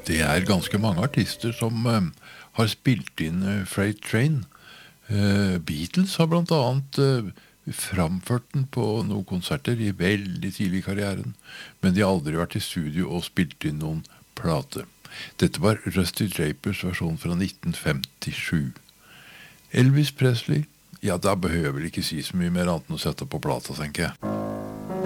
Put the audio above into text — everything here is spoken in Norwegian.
Det er ganske mange artister som har spilt inn Freight Train. Beatles har blant annet framført den på noen konserter i veldig tidlig i karrieren, men de har aldri vært i studio og spilt inn noen plate. Dette var Rusty Drapers versjon fra 1957. Elvis Presley, ja, da behøver jeg ikke si så mye mer annet enn å sette på plata, tenker jeg.